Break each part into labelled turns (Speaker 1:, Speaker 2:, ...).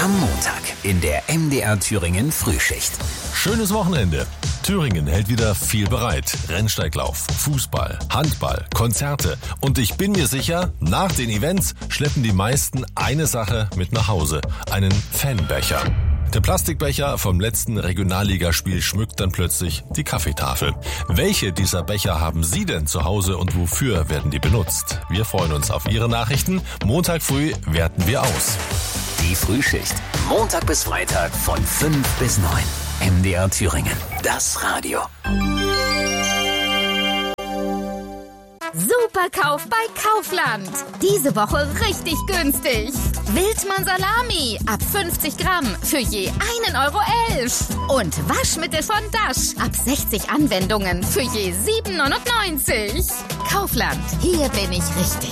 Speaker 1: Am Montag in der MDR Thüringen Frühschicht.
Speaker 2: Schönes Wochenende. Thüringen hält wieder viel bereit. Rennsteiglauf, Fußball, Handball, Konzerte. Und ich bin mir sicher, nach den Events schleppen die meisten eine Sache mit nach Hause. Einen Fanbecher. Der Plastikbecher vom letzten Regionalligaspiel schmückt dann plötzlich die Kaffeetafel. Welche dieser Becher haben Sie denn zu Hause und wofür werden die benutzt? Wir freuen uns auf Ihre Nachrichten. Montag früh werten wir aus.
Speaker 1: Die Frühschicht. Montag bis Freitag von 5 bis 9. MDR Thüringen. Das Radio.
Speaker 3: Superkauf bei Kaufland. Diese Woche richtig günstig. Wildmann Salami ab 50 Gramm für je 1,11 €. Und Waschmittel von Dash ab 60 Anwendungen für je 7,99 €. Kaufland, hier bin ich richtig.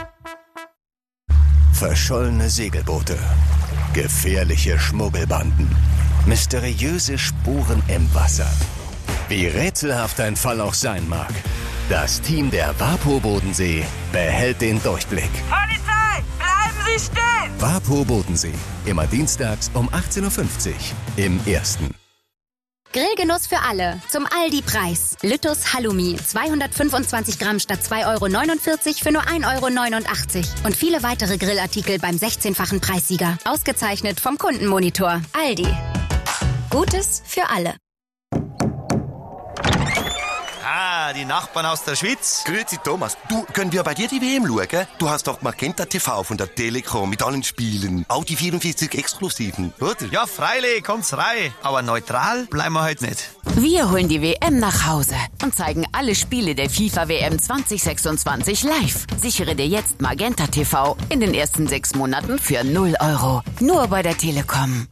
Speaker 4: Verschollene Segelboote, gefährliche Schmuggelbanden, mysteriöse Spuren im Wasser. Wie rätselhaft ein Fall auch sein mag, das Team der WaPo Bodensee behält den Durchblick.
Speaker 5: Polizei, bleiben Sie stehen!
Speaker 4: WaPo Bodensee, immer dienstags um 18:50 Uhr im Ersten.
Speaker 6: Grillgenuss für alle. Zum Aldi-Preis. Lüttus Halloumi. 225 Gramm statt 2,49 € für nur 1,89 €. Und viele weitere Grillartikel beim 16-fachen Preissieger. Ausgezeichnet vom Kundenmonitor. Aldi. Gutes für alle.
Speaker 7: Ah, die Nachbarn aus der Schweiz.
Speaker 8: Grüezi Thomas, du, können wir bei dir die WM schauen? Du hast doch Magenta TV von der Telekom mit allen Spielen. Auch die 44 Exklusiven, oder?
Speaker 7: Ja, freilich, kommt's rein. Aber neutral bleiben wir heute nicht.
Speaker 9: Wir holen die WM nach Hause und zeigen alle Spiele der FIFA-WM 2026 live. Sichere dir jetzt Magenta TV in den ersten 6 Monaten für 0 €. Nur bei der Telekom.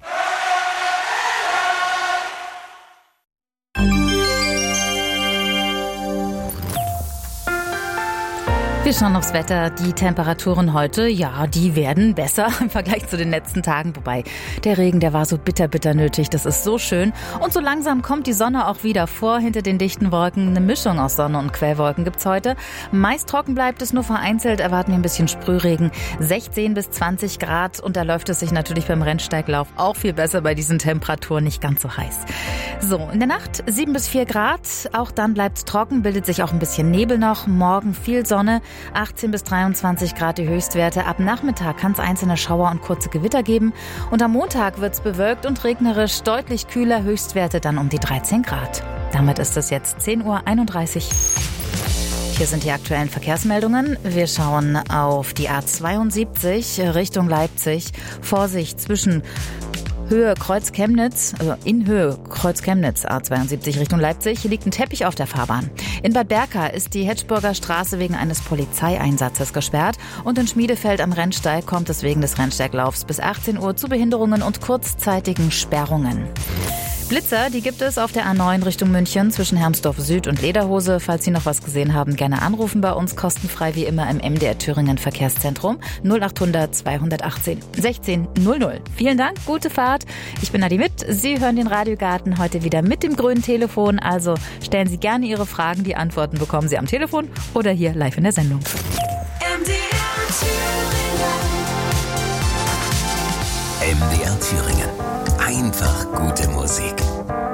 Speaker 10: Wir schauen aufs Wetter. Die Temperaturen heute, ja, die werden besser im Vergleich zu den letzten Tagen. Wobei der Regen, der war so bitter nötig. Das ist so schön. Und so langsam kommt die Sonne auch wieder vor. Hinter den dichten Wolken eine Mischung aus Sonne und Quellwolken gibt's heute. Meist trocken bleibt es, nur vereinzelt erwarten wir ein bisschen Sprühregen. 16 bis 20 Grad. Und da läuft es sich natürlich beim Rennsteiglauf auch viel besser bei diesen Temperaturen. Nicht ganz so heiß. So, in der Nacht 7 bis 4 Grad. Auch dann bleibt's trocken, bildet sich auch ein bisschen Nebel noch. Morgen viel Sonne. 18 bis 23 Grad die Höchstwerte. Ab Nachmittag kann es einzelne Schauer und kurze Gewitter geben. Und am Montag wird es bewölkt und regnerisch, deutlich kühler, Höchstwerte dann um die 13 Grad. Damit ist es jetzt 10:31 Uhr. Hier sind die aktuellen Verkehrsmeldungen. Wir schauen auf die A72 Richtung Leipzig. Vorsicht zwischen in Höhe Kreuz-Chemnitz, A72 Richtung Leipzig, hier liegt ein Teppich auf der Fahrbahn. In Bad Berka ist die Hetschburger Straße wegen eines Polizeieinsatzes gesperrt und in Schmiedefeld am Rennsteig kommt es wegen des Rennsteiglaufs bis 18 Uhr zu Behinderungen und kurzzeitigen Sperrungen. Blitzer, die gibt es auf der A9 Richtung München zwischen Hermsdorf Süd und Lederhose. Falls Sie noch was gesehen haben, gerne anrufen bei uns, kostenfrei wie immer im MDR Thüringen Verkehrszentrum 0800 218 16 00. Vielen Dank, gute Fahrt. Ich bin Adi Mitt. Sie hören den Radiogarten heute wieder mit dem grünen Telefon. Also stellen Sie gerne Ihre Fragen. Die Antworten bekommen Sie am Telefon oder hier live in der Sendung.
Speaker 1: MDR Thüringen. Einfach gute Musik.